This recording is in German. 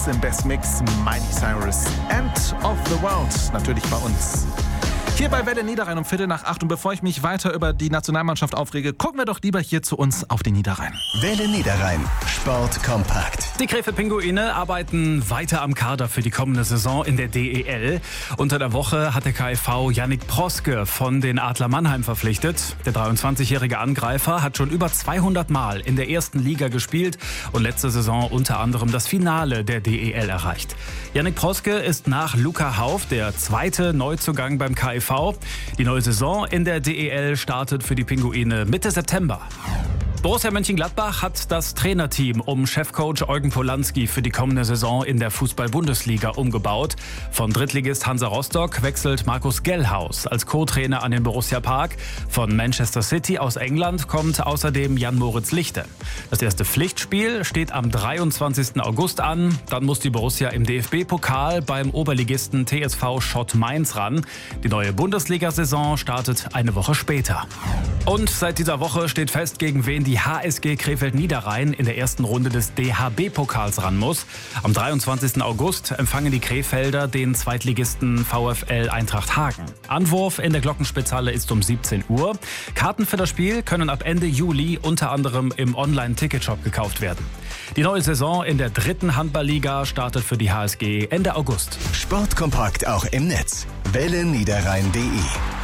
Im Best Mix Miley Cyrus, End of the World, natürlich bei uns. Hier bei Welle Niederrhein um 7:45. Und bevor ich mich weiter über die Nationalmannschaft aufrege, gucken wir doch lieber hier zu uns auf den Niederrhein. Welle Niederrhein, Sport kompakt. Die Krefeld-Pinguine arbeiten weiter am Kader für die kommende Saison in der DEL. Unter der Woche hat der KfV Yannick Proske von den Adler Mannheim verpflichtet. Der 23-jährige Angreifer hat schon über 200 Mal in der ersten Liga gespielt und letzte Saison unter anderem das Finale der DEL erreicht. Yannick Proske ist nach Luca Hauff der zweite Neuzugang beim KfV. Die neue Saison in der DEL startet für die Pinguine Mitte September. Borussia Mönchengladbach hat das Trainerteam um Chefcoach Eugen Polanski für die kommende Saison in der Fußball-Bundesliga umgebaut. Von Drittligist Hansa Rostock wechselt Markus Gellhaus als Co-Trainer an den Borussia Park. Von Manchester City aus England kommt außerdem Jan-Moritz Lichte. Das erste Pflichtspiel steht am 23. August an. Dann muss die Borussia im DFB-Pokal beim Oberligisten TSV Schott Mainz ran. Die neue Bundesliga-Saison startet eine Woche später. Und seit dieser Woche steht fest, gegen wen die HSG Krefeld-Niederrhein in der ersten Runde des DHB-Pokals ran muss. Am 23. August empfangen die Krefelder den Zweitligisten VfL Eintracht Hagen. Anwurf in der Glockenspitzhalle ist um 17 Uhr. Karten für das Spiel können ab Ende Juli unter anderem im Online-Ticketshop gekauft werden. Die neue Saison in der 3. Handballliga startet für die HSG Ende August. Sportkompakt auch im Netz. welleniederrhein.de